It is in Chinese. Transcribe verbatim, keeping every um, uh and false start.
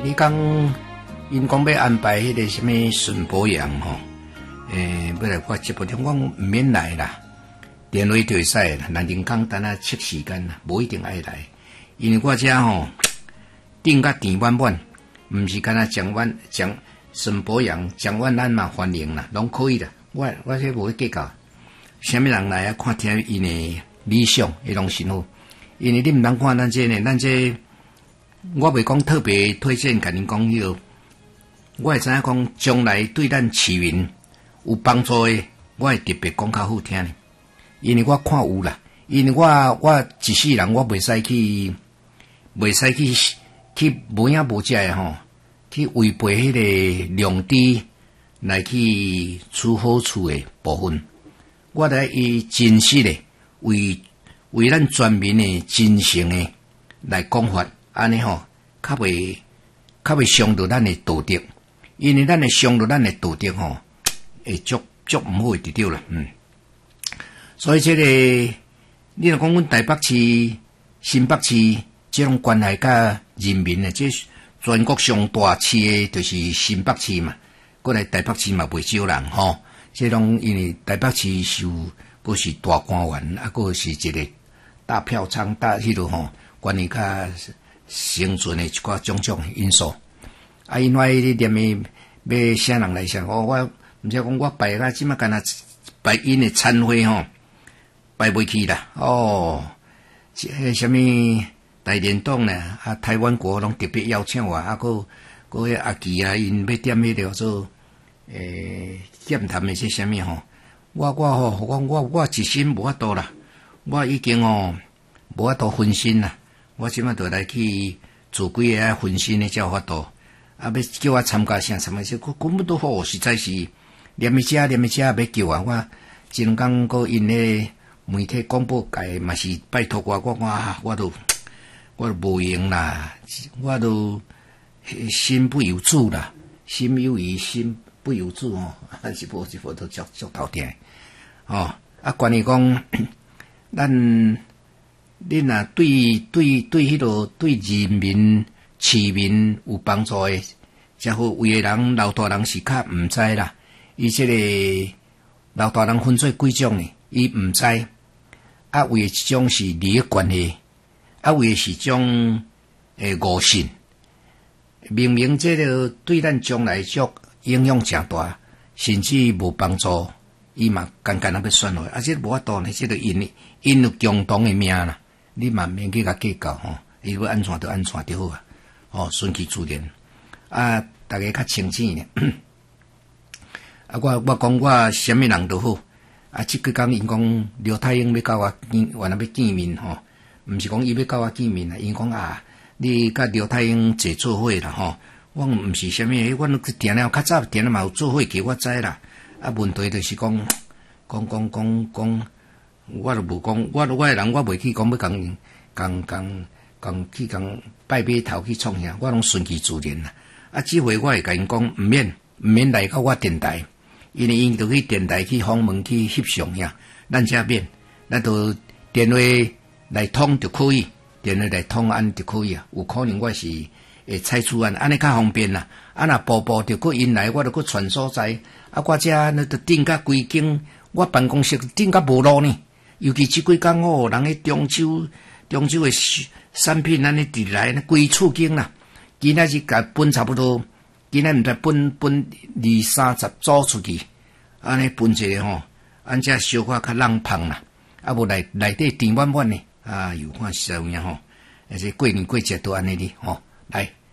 你讲因讲要安排迄个什么顺保养吼，诶、欸，要来发节目，我讲毋免来啦，电话就会使啦，但人讲等下测时间啦，无一定爱来，因为我遮吼顶甲甜满满，毋是干那蒋万蒋顺保养蒋万安嘛欢迎啦，拢可以啦。我我这无计较，啥物人来啊？看听因的理想，伊拢真好。因为你毋通看咱这呢，咱这我袂讲特别推荐，甲恁讲迄个，我会知影讲将来对咱市民有帮助的，我会特别讲较好听。因为我看有啦，因为我我一世人我袂使去，袂使去去无影无食的吼，去违背迄个良知来去出好处的部分。我得以真实的为为咱全民的真诚的来讲法，安尼吼，较袂较袂伤到咱的道德，因为咱会伤到咱的道德吼，会足足毋好会得到啦，嗯。所以这个，你若讲阮台北市、新北市这种关系甲人民的，这全国上大市的，就是新北市嘛。过来台北市嘛袂少人吼，这种因为台北市受佫是大官员，啊，佫是一个大票仓、大迄落吼，关于较生存的一寡种种因素。啊，因为你念的要啥人来想，哦，我毋知讲我拜啦，即马干那拜因的餐会吼。拜袂去啦，哦，迄什么大连党呢？啊，台湾国拢特别邀请我，啊，佫佫迄阿基啊，因要点迄个做诶剑谈的些什么吼，我我吼，我我我一心无法度啦，我已经吼无法度分身啦，我即马就来去做几个分身的才有法度，啊，要叫我参加啥什么事，根本都好，实在是连咪遮连咪遮要叫我，我真讲佫因咧。媒体广播界嘛是拜托我，我我我都我都无用啦，我都心不由主啦，心有余心不由主吼，是无是无都足足头疼哦。啊，关于讲咱恁若对对对迄落对人民市民有帮助诶，才好有诶人老大人是较毋知啦，伊即个老大人分做几种呢？伊毋知。啊，为一种是利益关系，啊，为是种诶误信，明明这个对咱将来足影响诚大，甚至无帮助，伊嘛干干那要选落，啊，这无法度呢，这个因因有共同诶命啦，你嘛免去甲计较吼，伊要安怎就安怎就好啊，哦，顺其自然，啊，大家较清醒呢，啊，我我讲我啥物人都好。啊，即个讲因讲刘太英要甲我见，原来要见面吼，毋是讲伊要甲我见面啊，因讲啊，你甲刘太英坐做伙啦吼，我毋是啥物，我定了较早定了嘛有做伙给我知啦，啊，问题就是讲讲讲讲讲，我都无讲，我我诶人我袂去讲要共共共共去共拜码头去创啥，我拢顺其自然啦。啊，即回我会甲因讲，毋免毋免来到我电台。因为因着去电台去访问去翕相呀，咱遮免，咱就电话来通就可以，电话来通安就可以啊。有可能我是会采取安，安尼较方便啦。啊，若步步着搁因来，我着搁传所在。啊，我遮那着顶甲规间，我办公室顶甲无路呢。尤其即几工哦，人迄中秋中秋诶产品，安尼直来规厝间啦。今仔日甲分差不多。今仔毋知分分二三十组出去，安尼分一个吼，安遮小可较冷芳啦，啊无内内底甜满满呢，啊有看实在有影吼，而且过年过节都安尼哩吼，来